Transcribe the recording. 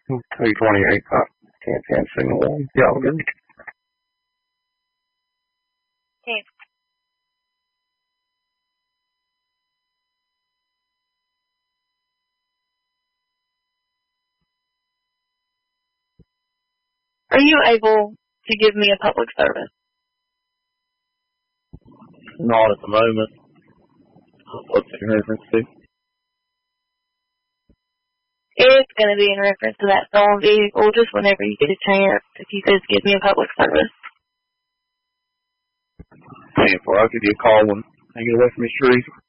228, can't signal one. Yeah, I'm good. Okay. Are you able to give me a public service? Not at the moment. What's it in reference to? It's going to be in reference to that stolen vehicle, just whenever you get a chance, if you could give me a public service. I'll give you a call when I get away from Miss Reese.